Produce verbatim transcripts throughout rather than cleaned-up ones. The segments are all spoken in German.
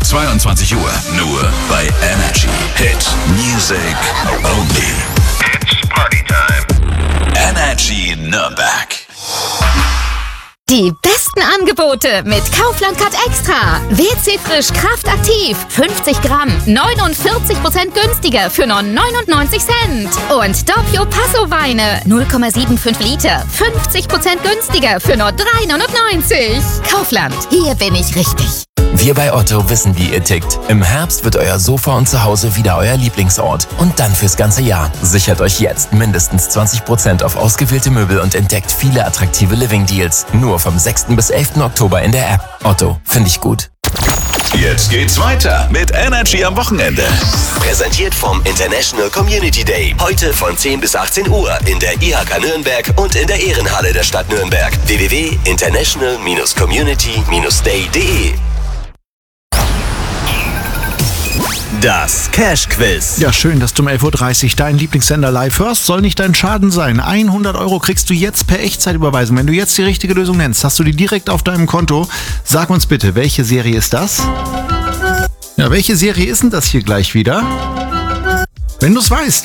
zweiundzwanzig Uhr. Nur bei Energy. Hit Music Only. It's Party Time. Energy Nürnberg. Die besten Angebote mit Kaufland Card Extra. W C Frisch Kraftaktiv. fünfzig Gramm. neunundvierzig Prozent günstiger für nur neunundneunzig Cent. Und Doppio Passo Weine. null Komma fünfundsiebzig Liter. fünfzig Prozent günstiger für nur drei neunundneunzig. Kaufland. Hier bin ich richtig. Wir bei Otto wissen, wie ihr tickt. Im Herbst wird euer Sofa und Zuhause wieder euer Lieblingsort. Und dann fürs ganze Jahr. Sichert euch jetzt mindestens zwanzig Prozent auf ausgewählte Möbel und entdeckt viele attraktive Living-Deals. Nur vom sechsten bis elften Oktober in der App. Otto, finde ich gut. Jetzt geht's weiter mit Energy am Wochenende. Präsentiert vom International Community Day. Heute von zehn bis achtzehn Uhr in der I H K Nürnberg und in der Ehrenhalle der Stadt Nürnberg. w w w punkt international community day punkt de. Das Cash-Quiz. Ja, schön, dass du um elf Uhr dreißig deinen Lieblingssender live hörst. Soll nicht dein Schaden sein. hundert Euro kriegst du jetzt per Echtzeitüberweisung. Wenn du jetzt die richtige Lösung nennst, hast du die direkt auf deinem Konto. Sag uns bitte, welche Serie ist das? Ja, welche Serie ist denn das hier gleich wieder? Wenn du es weißt.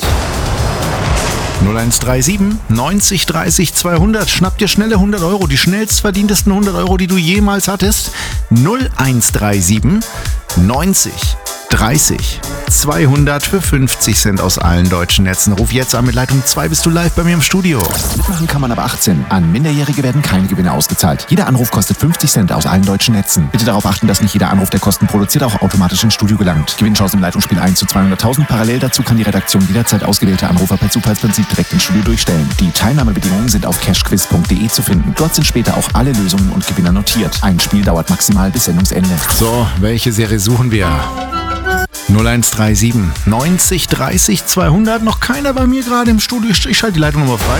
null eins drei sieben neunzig dreißig zweihundert. Schnapp dir schnelle hundert Euro, die schnellst verdientesten hundert Euro, die du jemals hattest. null eins drei sieben neunzig dreißig zweihundert für fünfzig Cent aus allen deutschen Netzen. Ruf jetzt an mit Leitung zwei, bist du live bei mir im Studio. Mitmachen kann man ab achtzehn. An Minderjährige werden keine Gewinne ausgezahlt. Jeder Anruf kostet fünfzig Cent aus allen deutschen Netzen. Bitte darauf achten, dass nicht jeder Anruf, der Kosten produziert, auch automatisch ins Studio gelangt. Gewinnchance im Leitungsspiel eins zu zweihunderttausend. Parallel dazu kann die Redaktion jederzeit ausgewählte Anrufer per Zufallsprinzip direkt ins Studio durchstellen. Die Teilnahmebedingungen sind auf cashquiz punkt de zu finden. Dort sind später auch alle Lösungen und Gewinner notiert. Ein Spiel dauert maximal bis Sendungsende. So, welche Serie suchen wir? null eins drei sieben neunzig dreißig zweihundert. Noch keiner bei mir gerade im Studio. Ich schalte die Leitung nochmal frei.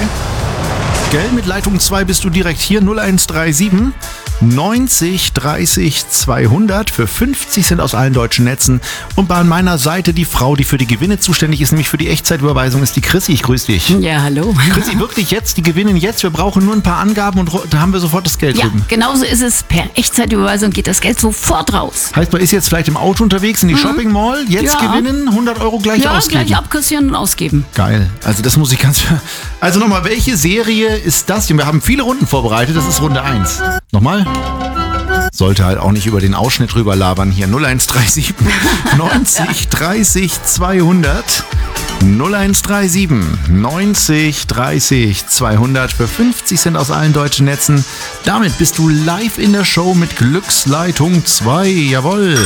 Gell, mit Leitung zwei bist du direkt hier. null eins drei sieben neunzig dreißig zweihundert für fünfzig Cent aus allen deutschen Netzen. Und bei meiner Seite die Frau, die für die Gewinne zuständig ist, nämlich für die Echtzeitüberweisung, ist die Chrissy. Ich grüße dich. Ja, hallo. Chrissy, wirklich jetzt, die gewinnen jetzt. Wir brauchen nur ein paar Angaben und da haben wir sofort das Geld Ja, drüben. genauso ist es. Per Echtzeitüberweisung geht das Geld sofort raus. Heißt, man ist jetzt vielleicht im Auto unterwegs, in die mhm. Shopping Mall, jetzt ja. gewinnen, hundert Euro gleich ja, ausgeben. Ja, gleich abkassieren und ausgeben. Geil. Also das muss ich ganz... Also nochmal, welche Serie ist das? Wir haben viele Runden vorbereitet, das ist Runde eins. Nochmal? Sollte halt auch nicht über den Ausschnitt rüber labern hier. null eins drei sieben neunzig dreißig zweihundert. null eins drei sieben neunzig dreißig zweihundert für fünfzig Cent aus allen deutschen Netzen. Damit bist du live in der Show mit Glücksleitung zwei. Jawohl.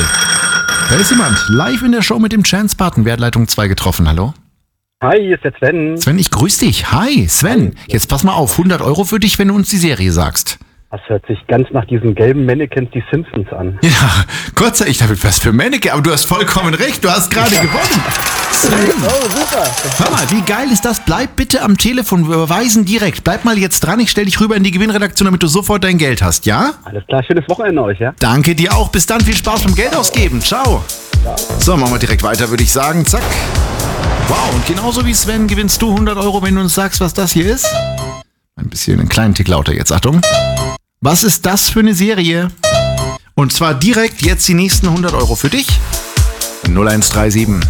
Da ist jemand live in der Show mit dem Chance-Button. Wer hat Leitung zwei getroffen? Hallo? Hi, hier ist der Sven. Sven, ich grüße dich. Hi, Sven. Jetzt pass mal auf, hundert Euro für dich, wenn du uns die Serie sagst. Das hört sich ganz nach diesen gelben Mannequins, die Simpsons, an. Ja, Gott sei Dank, ich dachte, was für Mannequin, aber du hast vollkommen recht, du hast gerade gewonnen. Sven. Oh, super. Hör mal, wie geil ist das? Bleib bitte am Telefon, wir überweisen direkt. Bleib mal jetzt dran, ich stelle dich rüber in die Gewinnredaktion, damit du sofort dein Geld hast, ja? Alles klar, schönes Wochenende euch, ja? Danke dir auch, bis dann, viel Spaß beim Geld ausgeben, ciao. Ciao. So, machen wir direkt weiter, würde ich sagen, zack. Wow, und genauso wie Sven gewinnst du hundert Euro, wenn du uns sagst, was das hier ist. Ein bisschen, einen kleinen Tick lauter jetzt, Achtung. Was ist das für eine Serie? Und zwar direkt jetzt die nächsten hundert Euro für dich. null eins drei sieben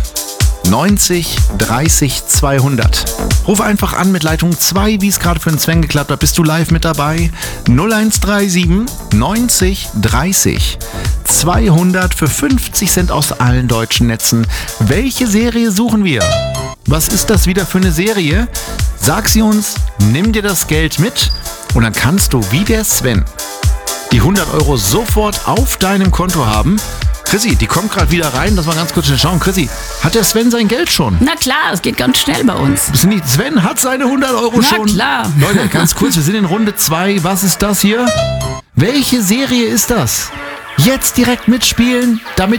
neunzig dreißig zweihundert. Ruf einfach an mit Leitung zwei, wie es gerade für den Sven geklappt hat. Bist du live mit dabei? null eins drei sieben neunzig dreißig zweihundert für fünfzig Cent aus allen deutschen Netzen. Welche Serie suchen wir? Was ist das wieder für eine Serie? Sag sie uns, nimm dir das Geld mit und dann kannst du wie der Sven die hundert Euro sofort auf deinem Konto haben. Chrissy, die kommt gerade wieder rein, lass mal ganz kurz schnell schauen. Chrissy, hat der Sven sein Geld schon? Na klar, es geht ganz schnell bei uns. Sven hat seine hundert Euro Na schon. Na klar. Leute, ganz kurz, wir sind in Runde zwei. Was ist das hier? Welche Serie ist das? Jetzt direkt mitspielen, damit